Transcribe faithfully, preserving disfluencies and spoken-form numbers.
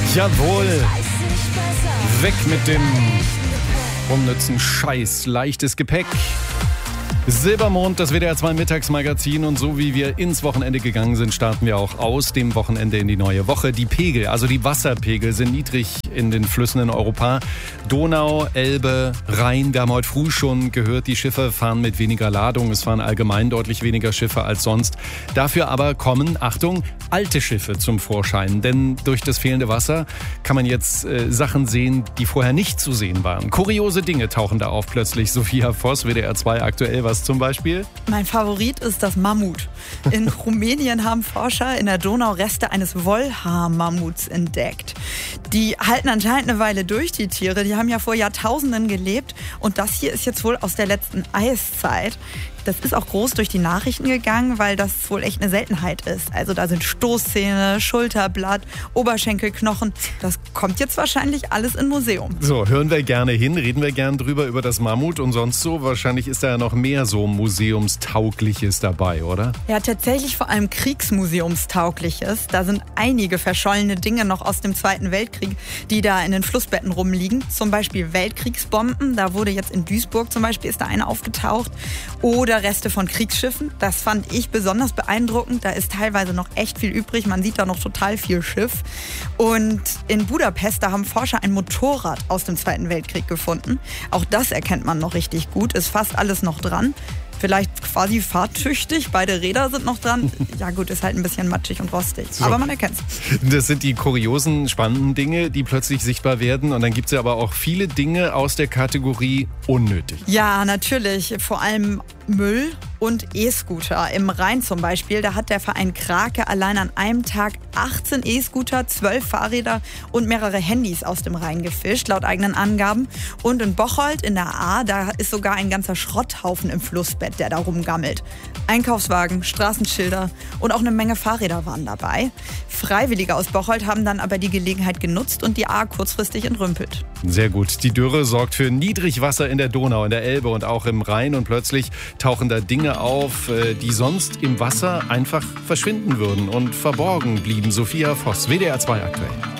Jawohl. Weg mit dem unnützen Scheiß. Leichtes Gepäck. Silbermond, das W D R zwei Mittagsmagazin, und so wie wir ins Wochenende gegangen sind, starten wir auch aus dem Wochenende in die neue Woche. Die Pegel, also die Wasserpegel, sind niedrig in den Flüssen in Europa. Donau, Elbe, Rhein, wir haben heute früh schon gehört, die Schiffe fahren mit weniger Ladung. Es fahren allgemein deutlich weniger Schiffe als sonst. Dafür aber kommen, Achtung, alte Schiffe zum Vorschein. Denn durch das fehlende Wasser kann man jetzt äh, Sachen sehen, die vorher nicht zu sehen waren. Kuriose Dinge tauchen da auf plötzlich. Sophia Voss, W D R zwei aktuell, was zum Beispiel? Mein Favorit ist das Mammut. In Rumänien haben Forscher in der Donau Reste eines Wollhaar-Mammuts entdeckt. Die halten anscheinend eine Weile durch, die Tiere. Die haben ja vor Jahrtausenden gelebt. Und das hier ist jetzt wohl aus der letzten Eiszeit. Das ist auch groß durch die Nachrichten gegangen, weil das wohl echt eine Seltenheit ist. Also da sind Stoßzähne, Schulterblatt, Oberschenkelknochen. Das kommt jetzt wahrscheinlich alles in Museum. So, hören wir gerne hin, reden wir gern drüber, über das Mammut und sonst so. Wahrscheinlich ist da ja noch mehr so Museumstaugliches dabei, oder? Ja, tatsächlich vor allem Kriegsmuseumstaugliches. Da sind einige verschollene Dinge noch aus dem Zweiten Weltkrieg, die da in den Flussbetten rumliegen. Zum Beispiel Weltkriegsbomben. Da wurde jetzt in Duisburg zum Beispiel, ist da eine aufgetaucht. Oder Reste von Kriegsschiffen. Das fand ich besonders beeindruckend. Da ist teilweise noch echt viel übrig. Man sieht da noch total viel Schiff. Und in Budapest, da haben Forscher ein Motorrad aus dem Zweiten Weltkrieg gefunden. Auch das erkennt man noch richtig gut. Ist fast alles noch dran. Vielleicht quasi fahrtüchtig. Beide Räder sind noch dran. Ja gut, ist halt ein bisschen matschig und rostig. So. Aber man erkennt's. Das sind die kuriosen, spannenden Dinge, die plötzlich sichtbar werden. Und dann gibt es ja aber auch viele Dinge aus der Kategorie unnötig. Ja, natürlich. Vor allem Müll und E-Scooter. Im Rhein zum Beispiel, da hat der Verein Krake allein an einem Tag achtzehn E-Scooter, zwölf Fahrräder und mehrere Handys aus dem Rhein gefischt, laut eigenen Angaben. Und in Bocholt in der Ahr, da ist sogar ein ganzer Schrotthaufen im Flussbett, der da rumgammelt. Einkaufswagen, Straßenschilder und auch eine Menge Fahrräder waren dabei. Freiwillige aus Bocholt haben dann aber die Gelegenheit genutzt und die Ahr kurzfristig entrümpelt. Sehr gut. Die Dürre sorgt für Niedrigwasser in der Donau, in der Elbe und auch im Rhein. Und plötzlich tauchen da Dinge auf, die sonst im Wasser einfach verschwinden würden und verborgen blieben. Sophia Voss, W D R zwei aktuell.